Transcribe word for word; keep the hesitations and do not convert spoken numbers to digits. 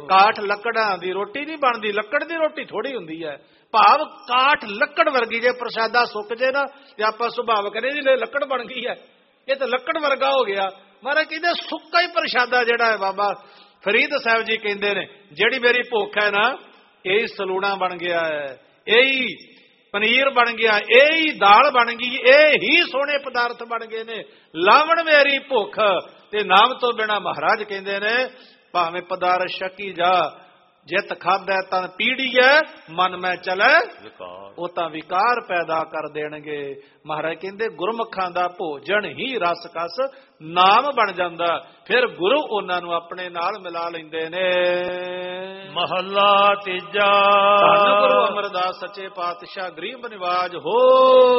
ਕਾਠ ਲੱਕੜਾਂ ਦੀ ਰੋਟੀ ਨਹੀਂ ਬਣਦੀ, ਲੱਕੜ ਦੀ ਰੋਟੀ ਥੋੜੀ ਹੁੰਦੀ ਹੈ। ਭਾਵ ਕਾਠ ਲੱਕੜ ਵਰਗੀ, ਜੇ ਪ੍ਰਸ਼ਾਦਾ ਸੁੱਕ ਜੇ ਨਾ ਤੇ ਆਪਾਂ ਸੁਭਾਵ ਕਰੇ ਜੀ ਲੱਕੜ ਬਣ ਗਈ ਹੈ, ਇਹ ਤਾਂ ਲੱਕੜ ਵਰਗਾ ਹੋ ਗਿਆ। ਮਹਾਰਾਜ ਕਹਿੰਦੇ ਸੁੱਕਾ ਹੀ ਪ੍ਰਸ਼ਾਦਾ ਜਿਹੜਾ ਹੈ, ਬਾਬਾ ਫਰੀਦ ਸਾਹਿਬ ਜੀ ਕਹਿੰਦੇ ਨੇ ਜਿਹੜੀ ਮੇਰੀ ਭੁੱਖ ਹੈ ਨਾ, ਇਹੀ ਸਲੂਣਾ ਬਣ ਗਿਆ ਹੈ, ਇਹੀ ਪਨੀਰ ਬਣ ਗਿਆ, ਇਹੀ ਦਾਲ ਬਣ ਗਈ, ਇਹ ਹੀ ਸੋਹਣੇ ਪਦਾਰਥ ਬਣ ਗਏ ਨੇ। ਲਾਵਣ ਮੇਰੀ ਭੁੱਖ ਤੇ ਨਾਮ ਤੋਂ ਬਿਨਾ ਮਹਾਰਾਜ ਕਹਿੰਦੇ ਨੇ ਭਾਵੇਂ ਪਦਾਰਥ ਛਕੀ ਜਾ, ਜਿਤ ਖਾਧੈ ਤਨ ਪੀੜੀਐ, ਮਨ ਮੈਂ ਚਲੇ ਉਹ ਤਾਂ ਵਿਕਾਰ ਪੈਦਾ ਕਰ ਦੇਣਗੇ। ਮਹਾਰਾਜ ਕਹਿੰਦੇ ਗੁਰਮੁਖਾਂ ਦਾ ਭੋਜਨ ਹੀ ਰਸ ਕਸ ਨਾਮ ਬਣ ਜਾਂਦਾ, ਫਿਰ ਗੁਰੂ ਉਹਨਾਂ ਨੂੰ ਆਪਣੇ ਨਾਲ ਮਿਲਾ ਲੈਂਦੇ ਨੇ। ਮਹੱਲਾ ਤੀਜਾ। ਧੰਨ ਗੁਰੂ ਅਮਰਦਾਸ ਸੱਚੇ ਪਾਤਸ਼ਾਹ ਗਰੀਬ ਨਿਵਾਜ ਹੋ।